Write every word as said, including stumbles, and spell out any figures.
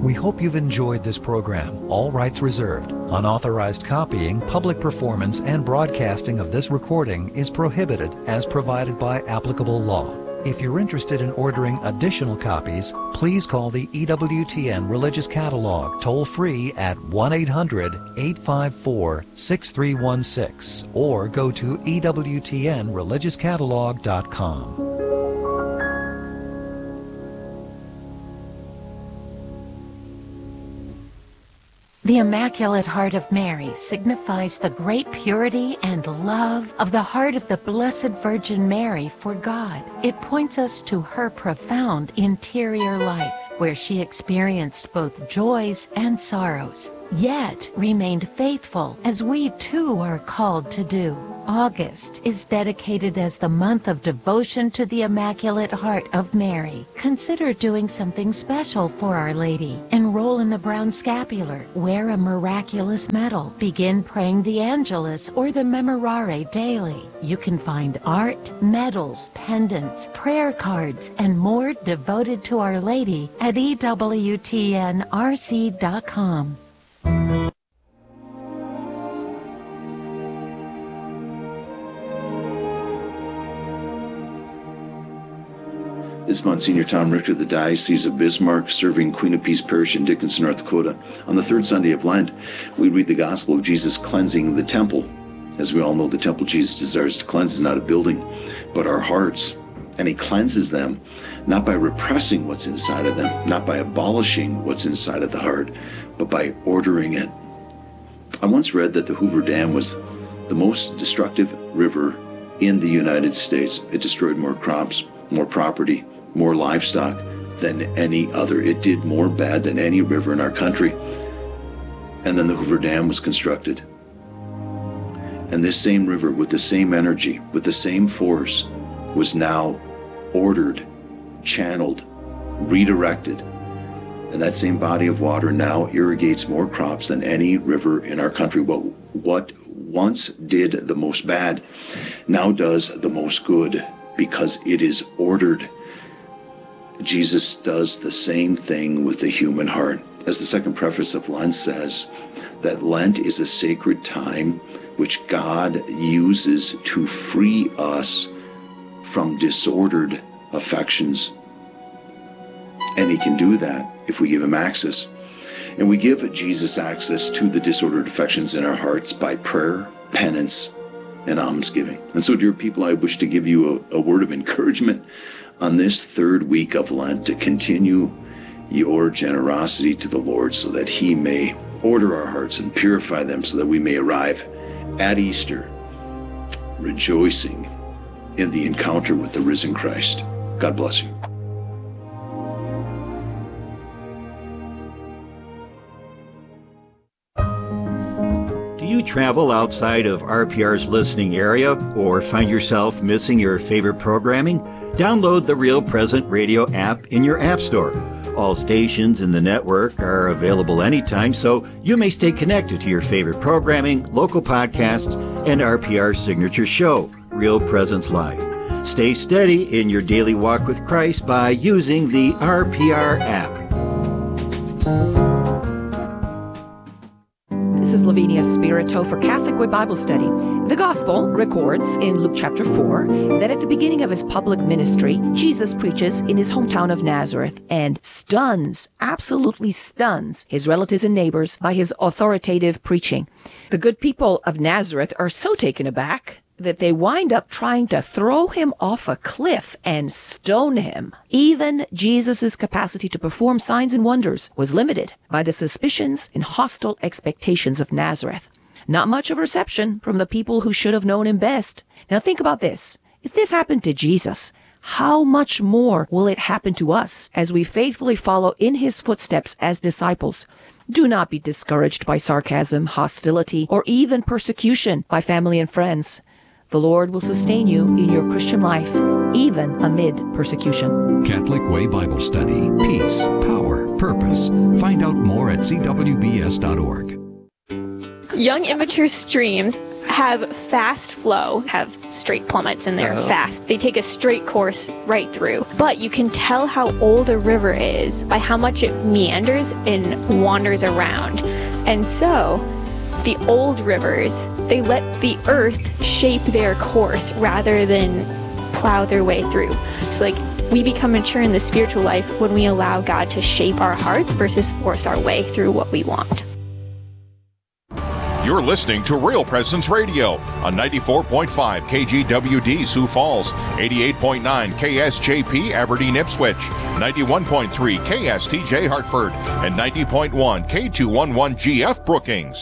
We hope you've enjoyed this program, all rights reserved. Unauthorized copying, public performance, and broadcasting of this recording is prohibited as provided by applicable law. If you're interested in ordering additional copies, please call the E W T N Religious Catalog toll-free at one eight hundred, eight five four, six three one six or go to E W T N religious catalog dot com. The Immaculate Heart of Mary signifies the great purity and love of the heart of the Blessed Virgin Mary for God. It points us to her profound interior life, where she experienced both joys and sorrows, yet remained faithful, as we too are called to do. August is dedicated as the month of devotion to the Immaculate Heart of Mary. Consider doing something special for Our Lady. Enroll in the Brown Scapular, wear a miraculous medal, begin praying the Angelus or the Memorare daily. You can find art, medals, pendants, prayer cards, and more devoted to Our Lady at E W T N R C dot com. This is Monsignor Tom Richter of the Diocese of Bismarck, serving Queen of Peace Parish in Dickinson, North Dakota. On the third Sunday of Lent, we read the Gospel of Jesus cleansing the temple. As we all know, the temple Jesus desires to cleanse is not a building, but our hearts. And he cleanses them not by repressing what's inside of them, not by abolishing what's inside of the heart, but by ordering it. I once read that the Hoover Dam was the most destructive river in the United States. It destroyed more crops, more property, more livestock than any other. It did more bad than any river in our country. And then the Hoover Dam was constructed. And this same river, with the same energy, with the same force, was now ordered, channeled, redirected. And that same body of water now irrigates more crops than any river in our country. What, what once did the most bad now does the most good, because it is ordered. Jesus does the same thing with the human heart. As the second preface of Lent says, that Lent is a sacred time which God uses to free us from disordered affections. And he can do that if we give him access. And we give Jesus access to the disordered affections in our hearts by prayer, penance, and almsgiving. And so, dear people, I wish to give you a, a word of encouragement on this third week of Lent to continue your generosity to the Lord so that he may order our hearts and purify them so that we may arrive at Easter rejoicing in the encounter with the risen Christ. God bless you. Do you travel outside of R P R's listening area or find yourself missing your favorite programming? Download the Real Present Radio app in your app store. All stations in the network are available anytime, so you may stay connected to your favorite programming, local podcasts, and R P R's signature show, Real Presence Live. Stay steady in your daily walk with Christ by using the R P R app. This is Lavinia Spirito for Catholic Way Bible Study. The Gospel records in Luke chapter four that at the beginning of his public ministry, Jesus preaches in his hometown of Nazareth and stuns, absolutely stuns, his relatives and neighbors by his authoritative preaching. The good people of Nazareth are so taken aback that they wind up trying to throw him off a cliff and stone him. Even Jesus' capacity to perform signs and wonders was limited by the suspicions and hostile expectations of Nazareth. Not much of reception from the people who should have known him best. Now think about this. If this happened to Jesus, how much more will it happen to us as we faithfully follow in his footsteps as disciples? Do not be discouraged by sarcasm, hostility, or even persecution by family and friends. The Lord will sustain you in your Christian life, even amid persecution. Catholic Way Bible Study. Peace, power, purpose. Find out more at c w b s dot org. Young Immature Streams have fast flow, have straight plummets and they're Oh. fast. They take a straight course right through. But you can tell how old a river is by how much it meanders and wanders around. And so, the old rivers, they let the earth shape their course rather than plow their way through. So like, we become mature in the spiritual life when we allow God to shape our hearts versus force our way through what we want. You're listening to Real Presence Radio on ninety-four point five K G W D Sioux Falls, eighty-eight point nine K S J P Aberdeen Ipswich, ninety-one point three K S T J Hartford, and ninety point one K two eleven G F Brookings.